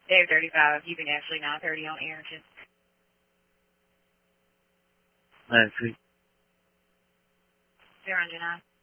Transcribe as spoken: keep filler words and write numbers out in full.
Dave thirty-five, you can actually nine thirty on air. Just nine three. zero nine.